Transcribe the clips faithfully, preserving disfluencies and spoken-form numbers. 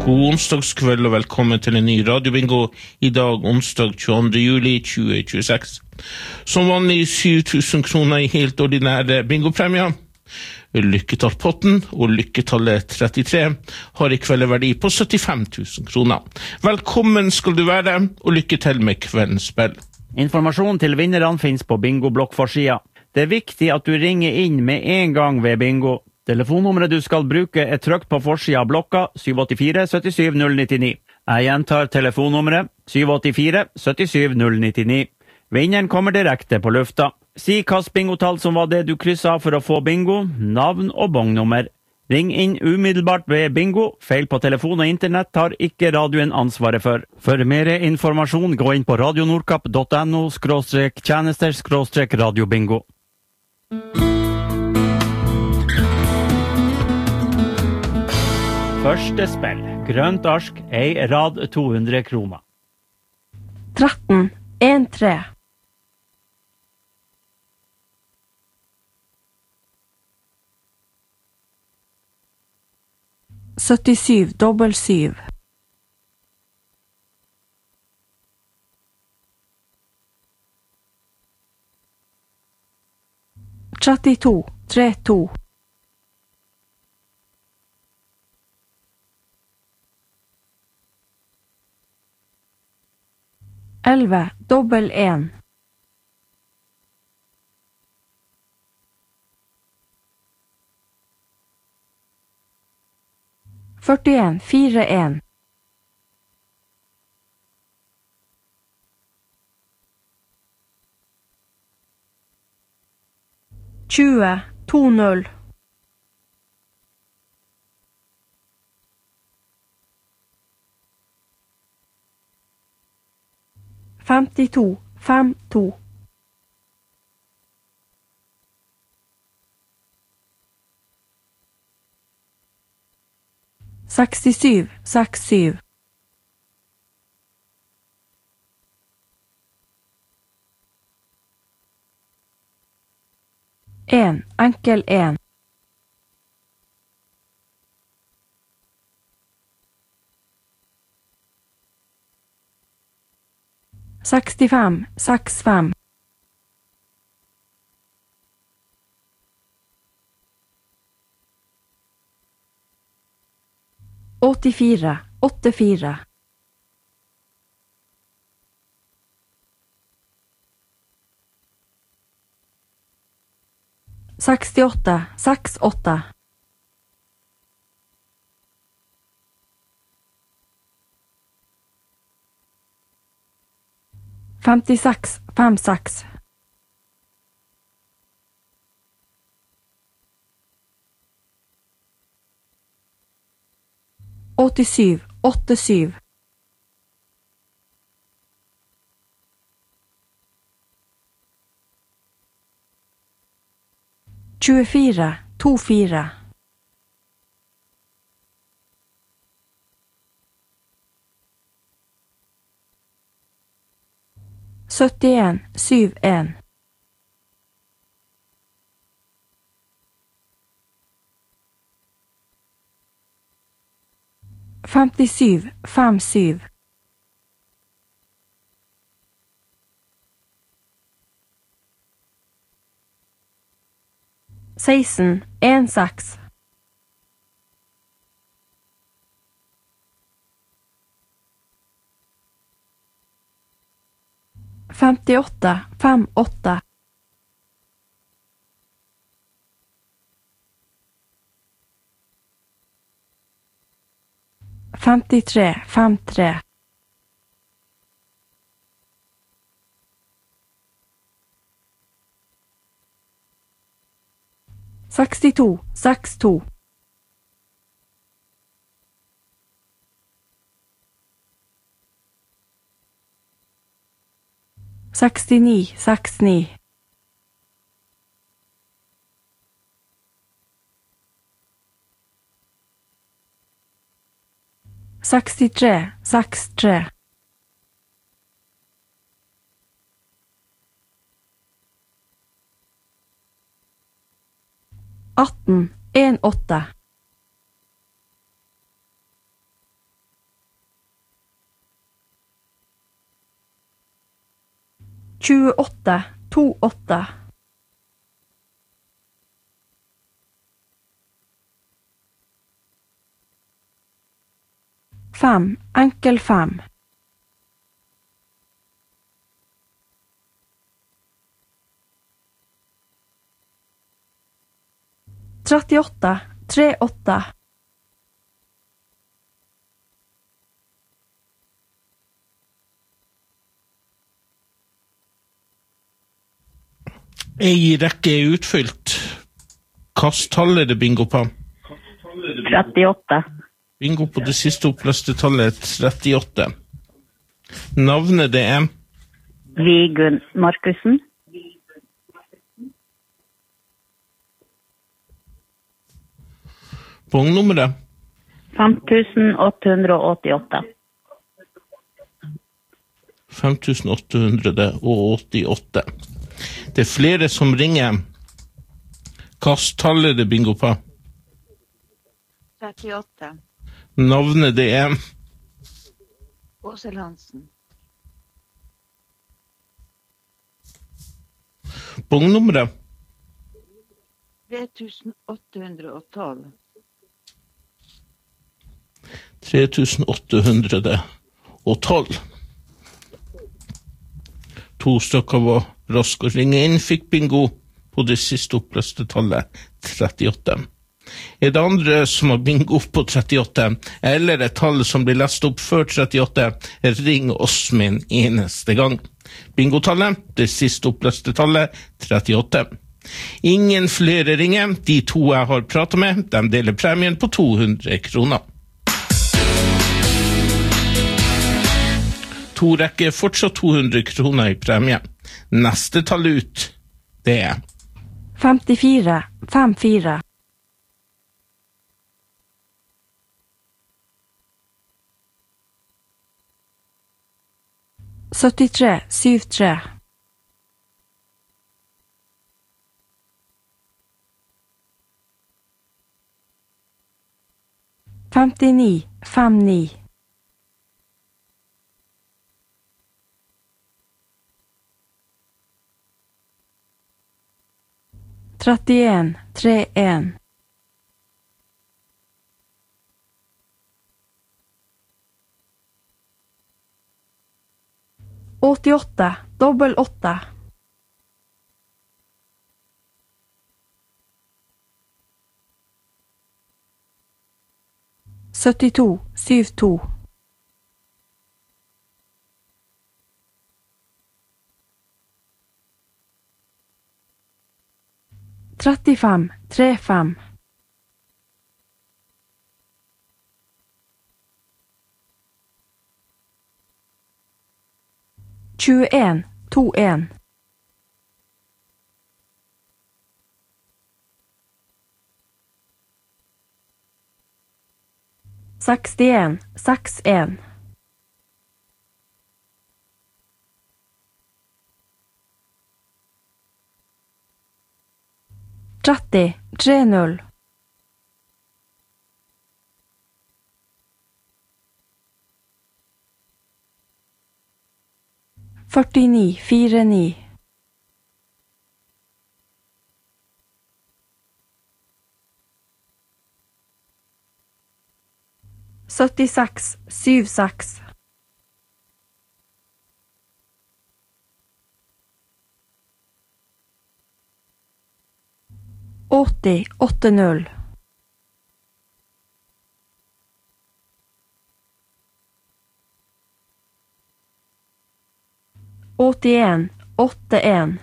God onsdagskveld og velkommen til en ny radiobingo. I dag onsdag tjueandre juli tjue tjueseks. Som vanlig syv tusen kroner i helt ordinære bingopremier. Lykketallpotten og lykketallet trettitre har i kveld verdi på syttifem tusen kroner. Velkommen skal du være, og lykke til med kveldens spill. Informasjon til vinnerne finnes på bingo-blokkforsida. Det er viktig at du ringer inn med en gang ved bingo. Telefonnummeret du skal bruke er trykt på forsida av blokka syv åtte fire sytti syv null nitti ni. Jeg gjentar telefonnummeret syv åtte fire sytti syv null nitti ni. Vinneren kommer direkte på lufta. Si hvilket bingotall som var det du krysset av for å få bingo, navn og bongnummer. Ring inn umiddelbart ved bingo. Feil på telefon og internett tar ikke radioen ansvaret for. For mer informasjon gå inn på radionordkapp punktum no skråstrek tjenester skråstrek radiobingo. Første spill. Grønt ark, ei rad to hundre kroner. tretten, en tre. syttisju, dobbel syv. trettito, tre to. elleve, dobbel en. førtien, fire en. tjue, to null. femtito, fem to. sekstisju, seks syv. en, enkel en. sekstifem, seks fem. åttifire, åtte fire. sekstiåtte, seks åtte. femtiseks, fem seks. åttisju, åtte syv. tjuefire, to fire. syttien, syv en. femtisju, fem syv. seksten, en seks. femtiåtte, fem åtte. femtitre, fem tre. sekstito, seks to. sekstini, seks ni. sekstitre, seks tre. atten, en åtte. tjueåtte, tjueåtte. Fem, enkel fem. trettiåtte, treåtte. Ei rekke er utfylt. Kasttallet er bingo på. trettiåtte. Bingo på det siste oppløste tallet trettiåtte. Navnet det er Vigun Markusen. Bongnummeret fem tusen åtte hundre åttiåtte. fem tusen åtte hundre åttiåtte. Det er flere som ringer. Kasttallet det bingo på. trettiåtte. Navnet det er Åsel Hansen. Bongnummeret tre tusen åtte hundre tolv. tre tusen åtte hundre tolv. To stykker var rask å ringe inn, fikk bingo på det siste oppløste tallet trettiåtte. Er det andre som har bingo på trettiåtte, eller et tall som blir lest opp før trettiåtte, ring oss med en eneste gang. Bingotallet, det siste oppløste tallet, trettiåtte. Ingen flere ringer, de to jeg har pratet med, de deler premien på to hundre kroner. To rekker fortsatt to hundre kroner i premie. Neste tall ut, det er femtifire, femtifire. syttitre, syttitre. femtini, femtini. trettien, trettien. åttiåtte, dobbel åtte. syttito, syttito. trettifem, trettifem. tjueen, tjueen. sekstien, sekstien. tretti, tretti. førtini, førtini. syttiseks, syttiseks. åtti, åtti. åttien, åttien.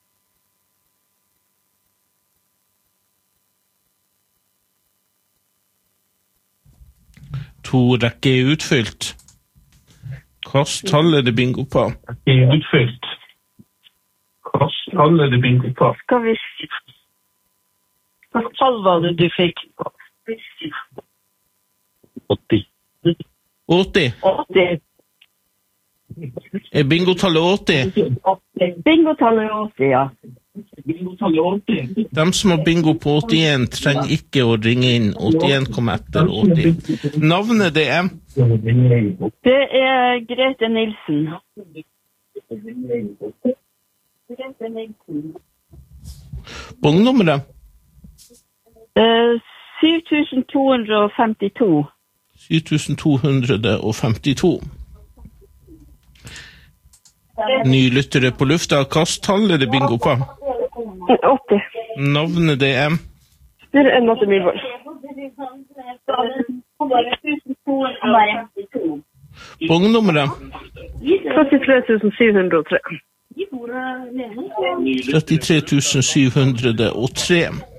To rekker er utfylt. Kasttallet det bingo på. Er utfylt. Kasttallet det bingo på. Skal vi se. Hva tall var det du fikk? åtti. åtti. åtti. Er bingotallet åtti? Bingotallet er åtti, ja. De som har bingo på åttien trenger ikke å ringe inn. åttien kommer etter åtti. Navnet det er Det er Grete Nilsen. Bongnummeret? Uh, syv tusen to hundre og femtito. syv tusen to hundre og femtito. Nye lyttere på lufta. Hva tall er det bingo på? åtti. Navnet det er? Det er Marte Myhrvold. Bongnummeret? trettitre tusen syv hundre og tre. trettitre tusen syv hundre og tre.